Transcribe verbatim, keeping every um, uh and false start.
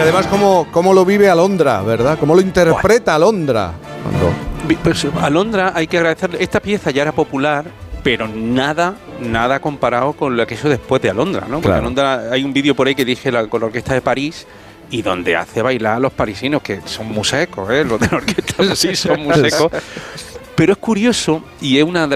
además cómo, cómo lo vive Alondra, ¿verdad? Cómo lo interpreta Alondra. Cuando... Pues Alondra, hay que agradecerle. Esta pieza ya era popular, pero nada, nada comparado con lo que hizo después de Alondra, ¿no? Porque Claro. Alondra, hay un vídeo por ahí que dije la, con la Orquesta de París, y donde hace bailar a los parisinos, que son muy secos, ¿eh? Los de la Orquesta de París son muy secos. Pero es curioso, y es una de